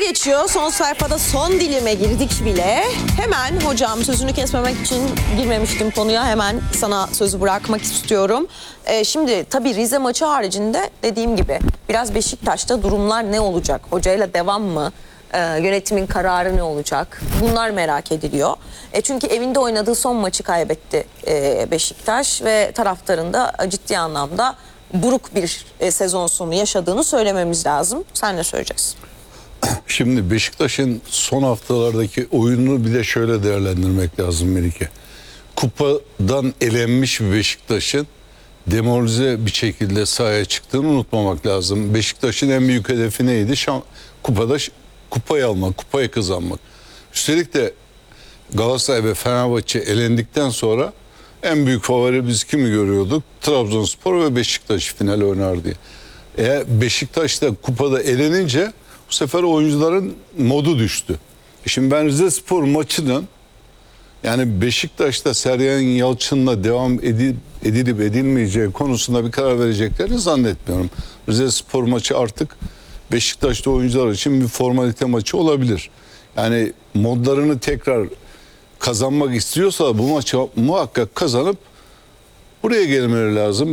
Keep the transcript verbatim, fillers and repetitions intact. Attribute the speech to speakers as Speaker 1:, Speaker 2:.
Speaker 1: geçiyor. Son sayfada son dilime girdik bile. Hemen hocam, sözünü kesmemek için girmemiştim konuya. Hemen sana sözü bırakmak istiyorum. Ee, şimdi tabii Rize maçı haricinde dediğim gibi biraz Beşiktaş'ta durumlar ne olacak? Hocayla devam mı? Ee, yönetimin kararı ne olacak? Bunlar merak ediliyor. E, çünkü evinde oynadığı son maçı kaybetti e, Beşiktaş ve taraftarın da ciddi anlamda buruk bir e, sezon sonu yaşadığını söylememiz lazım. Sen ne söyleyeceksin?
Speaker 2: Şimdi Beşiktaş'ın son haftalardaki oyununu bir de şöyle değerlendirmek lazım Melike. Kupadan elenmiş bir Beşiktaş'ın demoralize bir şekilde sahaya çıktığını unutmamak lazım. Beşiktaş'ın en büyük hedefi neydi? Şam, kupada kupayı almak, kupayı kazanmak. Üstelik de Galatasaray ve Fenerbahçe elendikten sonra en büyük favori biz kimi görüyorduk? Trabzonspor ve Beşiktaş final oynar diye. Eğer Beşiktaş da kupada elenince bu sefer oyuncuların modu düştü. Şimdi ben Rizespor maçının, yani Beşiktaş'ta Sergen Yalçın'la devam edilip, edilip edilmeyeceği konusunda bir karar vereceklerini zannetmiyorum. Rizespor maçı artık Beşiktaş'ta oyuncular için bir formalite maçı olabilir. Yani modlarını tekrar kazanmak istiyorsa bu maçı muhakkak kazanıp buraya gelmeleri lazım.